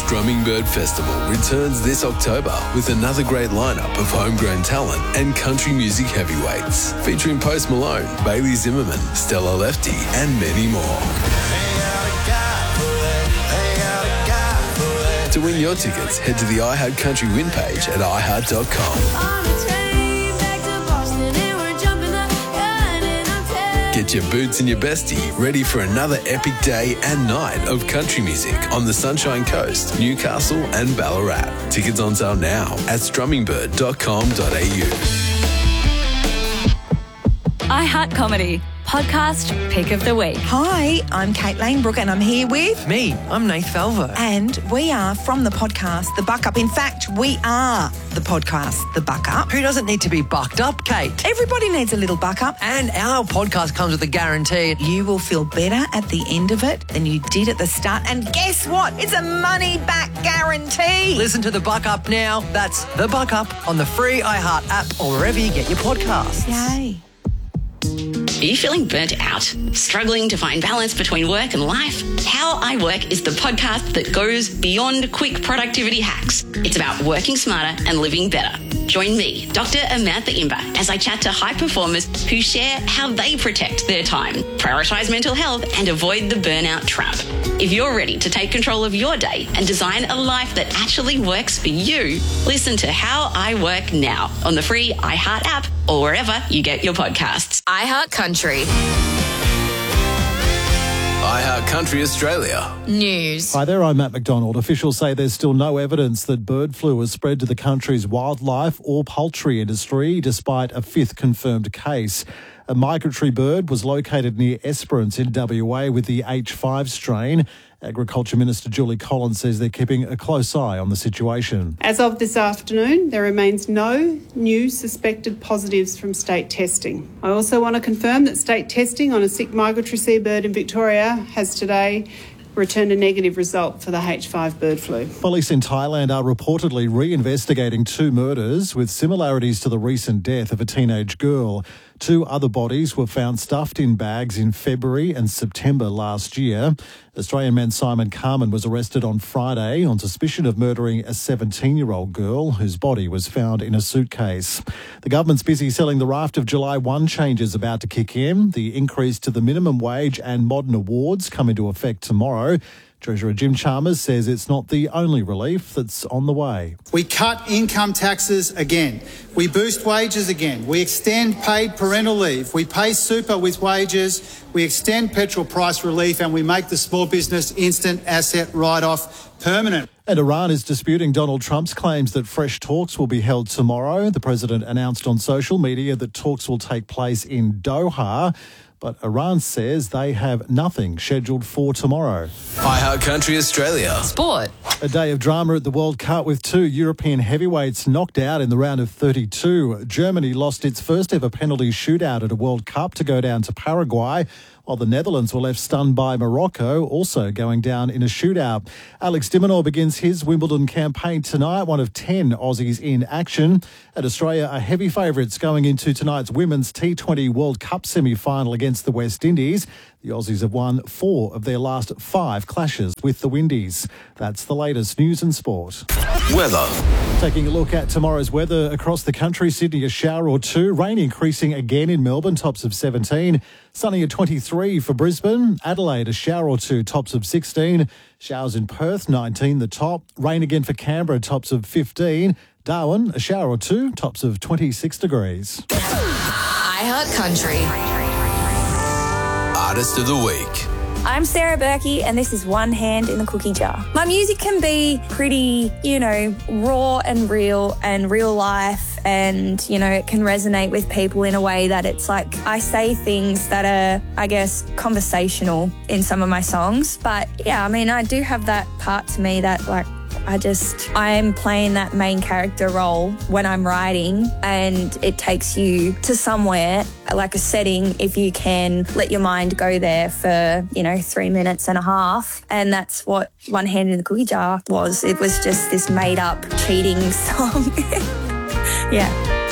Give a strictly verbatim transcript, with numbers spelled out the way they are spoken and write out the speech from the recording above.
Strumming Bird Festival returns this October with another great lineup of homegrown talent and country music heavyweights, featuring Post Malone, Bailey Zimmerman, Stella Lefty, and many more. To win your tickets, head to the iHeart Country win page at i heart dot com. Get your boots and your bestie ready for another epic day and night of country music on the Sunshine Coast, Newcastle and Ballarat. Tickets on sale now at strumming bird dot com dot a u. iHeart Comedy Podcast Pick of the Week. Hi, I'm Kate Lanebrook and I'm here with... Me, I'm Nath Falvo. And we are from the podcast The Buck Up. In fact, we are the podcast The Buck Up. Who doesn't need to be bucked up, Kate? Everybody needs a little buck up. And our podcast comes with a guarantee. You will feel better at the end of it than you did at the start. And guess what? It's a money-back guarantee. Listen to The Buck Up now. That's The Buck Up on the free iHeart app or wherever you get your podcasts. Yay. Are you feeling burnt out? Struggling to find balance between work and life? How I Work is the podcast that goes beyond quick productivity hacks. It's about working smarter and living better. Join me, Doctor Amantha Imber, as I chat to high performers who share how they protect their time, prioritise mental health and avoid the burnout trap. If you're ready to take control of your day and design a life that actually works for you, listen to How I Work now on the free iHeart app or wherever you get your podcasts. iHeart Country iHeart Country Australia. News. Hi there, I'm Matt McDonald. Officials say there's still no evidence that bird flu has spread to the country's wildlife or poultry industry, despite a fifth confirmed case. A migratory bird was located near Esperance in W A with the H five strain. Agriculture Minister Julie Collins says they're keeping a close eye on the situation. As of this afternoon, there remains no new suspected positives from state testing. I also want to confirm that state testing on a sick migratory seabird in Victoria has today returned a negative result for the H five bird flu. Police in Thailand are reportedly re-investigating two murders with similarities to the recent death of a teenage girl. Two other bodies were found stuffed in bags in February and September last year. Australian man Simon Carman was arrested on Friday on suspicion of murdering a seventeen-year-old girl whose body was found in a suitcase. The government's busy selling the raft of July first changes about to kick in. The increase to the minimum wage and modern awards come into effect tomorrow. Treasurer Jim Chalmers says it's not the only relief that's on the way. We cut income taxes again. We boost wages again. We extend paid parental leave. We pay super with wages. We extend petrol price relief and we make the small business instant asset write-off permanent. And Iran is disputing Donald Trump's claims that fresh talks will be held tomorrow. The president announced on social media that talks will take place in Doha. But Iran says they have nothing scheduled for tomorrow. iHeart Country Australia. Sport. A day of drama at the World Cup with two European heavyweights knocked out in the round of thirty-two. Germany lost its first ever penalty shootout at a World Cup to go down to Paraguay, while the Netherlands were left stunned by Morocco, also going down in a shootout. Alex de Minaur begins his Wimbledon campaign tonight, one of ten Aussies in action. And Australia are heavy favourites going into tonight's Women's T twenty World Cup semi-final against the West Indies. The Aussies have won four of their last five clashes with the Windies. That's the latest news and sport. Weather. Taking a look at tomorrow's weather across the country, Sydney a shower or two, rain increasing again in Melbourne, tops of seventeen. Sunny at twenty-three for Brisbane, Adelaide a shower or two, tops of sixteen. Showers in Perth, nineteen the top. Rain again for Canberra, tops of fifteen. Darwin a shower or two, tops of twenty-six degrees. iHeart Country. Artist of the Week. I'm Sarah Berkey and this is One Hand in the Cookie Jar. My music can be pretty, you know, raw and real and real life, and, you know, it can resonate with people in a way that it's like I say things that are, I guess, conversational in some of my songs. But yeah, I mean, I do have that part to me that, like, I just, I am playing that main character role when I'm writing, and it takes you to somewhere, like a setting, if you can let your mind go there for, you know, three minutes and a half. And that's what One Hand in the Cookie Jar was. It was just this made up cheating song. Yeah.